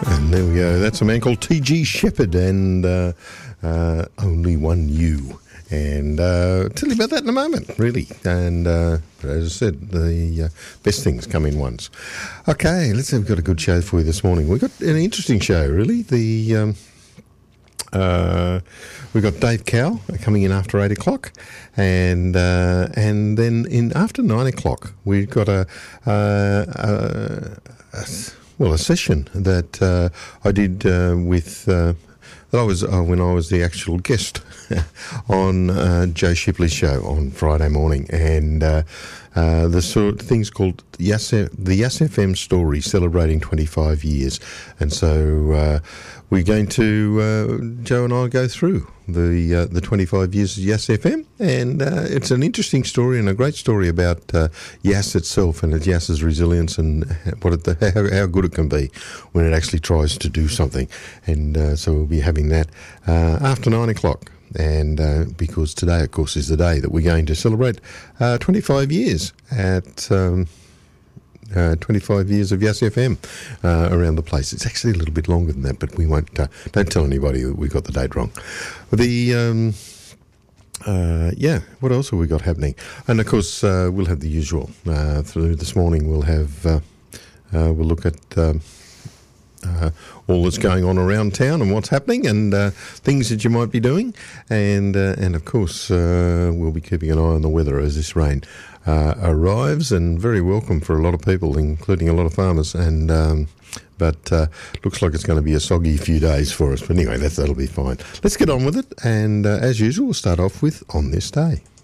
And there we go. That's a man called T.G. Shepherd and Only One You. And tell you about that in a moment, really. And but as I said, the best things come in once. Okay, let's have got a good show for you this morning. We've got an interesting show, really. We've got Dave Cowell coming in after 8 o'clock, and then after 9 o'clock we've got a session that I did with. That was when I was the actual guest on Joe Shipley's show on Friday morning, and the sort of things called the Yass FM Story, celebrating 25 years. And so we're going to, Joe and I, go through the 25 years of Yass FM, and it's an interesting story and a great story about Yass itself and Yass's resilience and how good it can be when it actually tries to do something. And so we'll be having that after 9 o'clock. And because today, of course, is the day that we're going to celebrate 25 years at 25 years of Yass FM around the place. It's actually a little bit longer than that, but we won't. Don't tell anybody that we got the date wrong. What else have we got happening? And of course, we'll have the usual. Through this morning, we'll have we'll look at all that's going on around town and what's happening and things that you might be doing, and of course we'll be keeping an eye on the weather as this rain arrives, and very welcome for a lot of people, including a lot of farmers, and but looks like it's going to be a soggy few days for us. But anyway, that'll be fine. Let's get on with it, and as usual, we'll start off with On This Day.